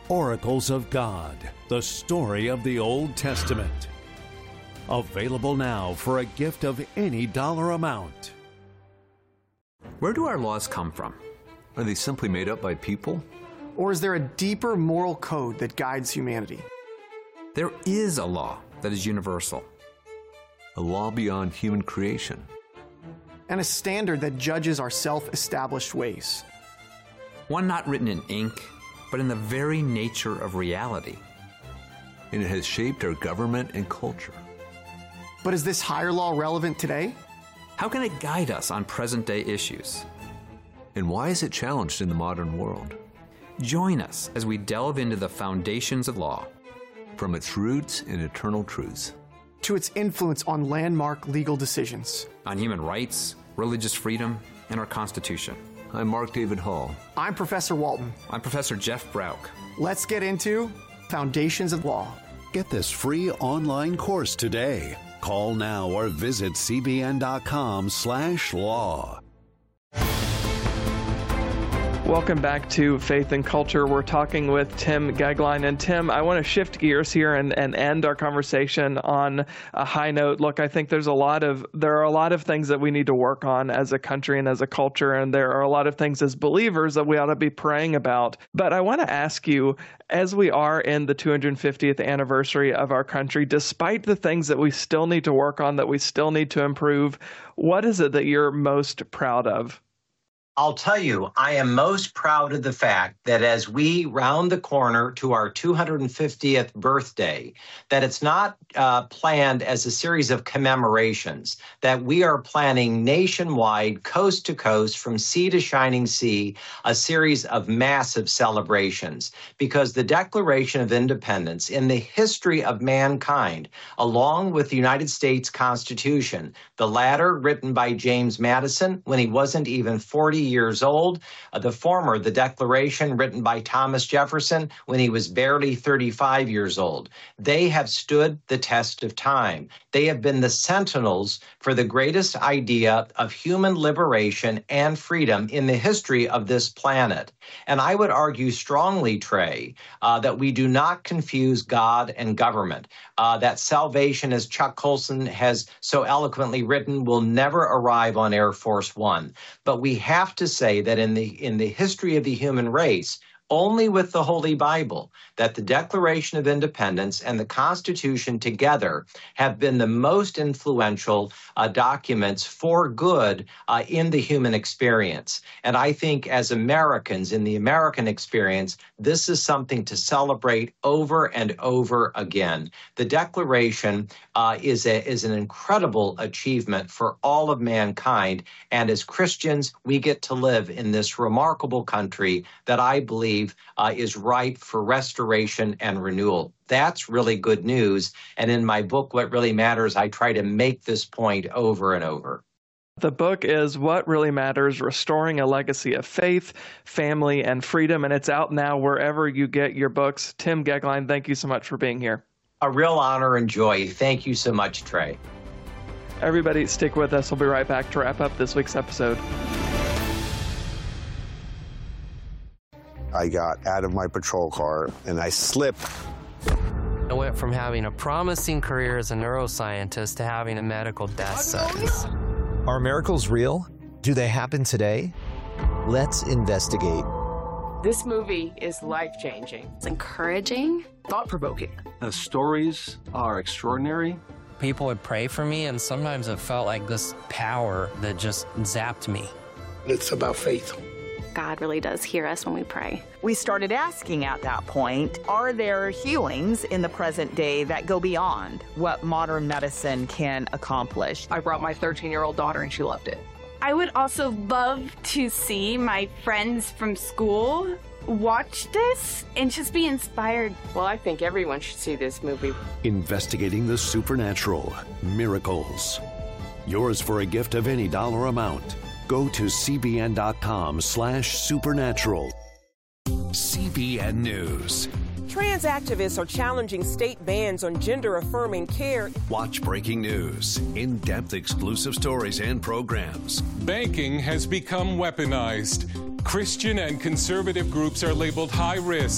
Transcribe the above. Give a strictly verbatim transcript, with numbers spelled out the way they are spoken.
Oracles of God, the story of the Old Testament. Available now for a gift of any dollar amount. Where do our laws come from? Are they simply made up by people? Or is there a deeper moral code that guides humanity? There is a law that is universal. A law beyond human creation. And a standard that judges our self-established ways. One not written in ink, but in the very nature of reality. And it has shaped our government and culture. But is this higher law relevant today? How can it guide us on present-day issues? And why is it challenged in the modern world? Join us as we delve into the foundations of law. From its roots and eternal truths. To its influence on landmark legal decisions. On human rights, religious freedom, and our Constitution. I'm Mark David Hall. I'm Professor Walton. I'm Professor Jeff Brauch. Let's get into Foundations of Law. Get this free online course today. Call now or visit cbn.com slash law. Welcome back to Faith and Culture. We're talking with Tim Goeglein. And Tim, I want to shift gears here and, and end our conversation on a high note. Look, I think there's a lot of there are a lot of things that we need to work on as a country and as a culture, and there are a lot of things as believers that we ought to be praying about. But I want to ask you, as we are in the two hundred fiftieth anniversary of our country, despite the things that we still need to work on, that we still need to improve, what is it that you're most proud of? I'll tell you, I am most proud of the fact that as we round the corner to our two hundred fiftieth birthday, that it's not uh, planned as a series of commemorations, that we are planning nationwide, coast to coast, from sea to shining sea, a series of massive celebrations. Because the Declaration of Independence in the history of mankind, along with the United States Constitution, the latter written by James Madison when he wasn't even forty years old, uh, the former, the Declaration written by Thomas Jefferson when he was barely thirty-five years old. They have stood the test of time. They have been the sentinels for the greatest idea of human liberation and freedom in the history of this planet. And I would argue strongly, Trey, uh, that we do not confuse God and government, uh, that salvation, as Chuck Colson has so eloquently written, will never arrive on Air Force One. But we have to say that in the in the history of the human race, only with the Holy Bible, that the Declaration of Independence and the Constitution together have been the most influential uh, documents for good uh, in the human experience. And I think as Americans, in the American experience, this is something to celebrate over and over again. The Declaration uh, is, a, is an incredible achievement for all of mankind. And as Christians, we get to live in this remarkable country that I believe Uh, is ripe for restoration and renewal. That's really good news. And in my book, What Really Matters, I try to make this point over and over. The book is What Really Matters, Restoring a Legacy of Faith, Family, and Freedom, and it's out now wherever you get your books. Tim Goeglein, thank you so much for being here. A real honor and joy. Thank you so much, Trey. Everybody, stick with us. We'll be right back to wrap up this week's episode. I got out of my patrol car and I slipped. I went from having a promising career as a neuroscientist to having a medical death sentence. Are miracles real? Do they happen today? Let's investigate. This movie is life-changing. It's encouraging. Thought-provoking. The stories are extraordinary. People would pray for me, and sometimes it felt like this power that just zapped me. It's about faith. God really does hear us when we pray. We started asking at that point, are there healings in the present day that go beyond what modern medicine can accomplish? I brought my thirteen-year-old daughter and she loved it. I would also love to see my friends from school watch this and just be inspired. Well, I think everyone should see this movie. Investigating the supernatural, miracles. Yours for a gift of any dollar amount. Go to cbn.com slash supernatural. C B N News. Trans activists are challenging state bans on gender-affirming care. Watch breaking news, in-depth exclusive stories and programs. Banking has become weaponized. Christian and conservative groups are labeled high risk.